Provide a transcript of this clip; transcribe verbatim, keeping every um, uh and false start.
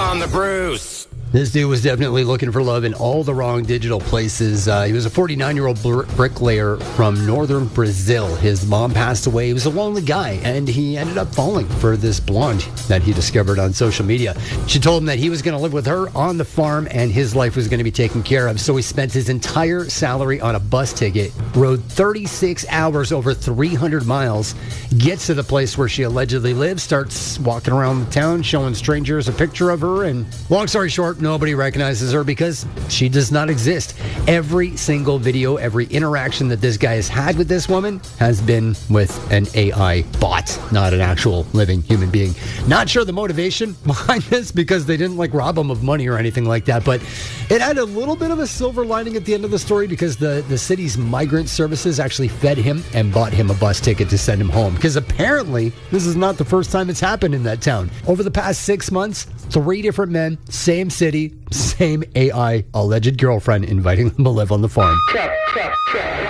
on the Bruce. This dude was definitely looking for love in all the wrong digital places. Uh, he was a forty-nine-year-old br- bricklayer from northern Brazil. His mom passed away. He was a lonely guy, and he ended up falling for this blonde that he discovered on social media. She told him that he was going to live with her on the farm, and his life was going to be taken care of. So he spent his entire salary on a bus ticket, rode thirty-six hours over three hundred miles, gets to the place where she allegedly lives, starts walking around the town, showing strangers a picture of her, and long story short, nobody recognizes her because she does not exist. Every single video, every interaction that this guy has had with this woman has been with an A I bot, not an actual living human being. Not sure the motivation behind this because they didn't like rob him of money or anything like that, but it had a little bit of a silver lining at the end of the story because the, the city's migrant services actually fed him and bought him a bus ticket to send him home because apparently this is not the first time it's happened in that town. Over the past six months, three different men, same city, same A I, alleged girlfriend inviting them to live on the farm.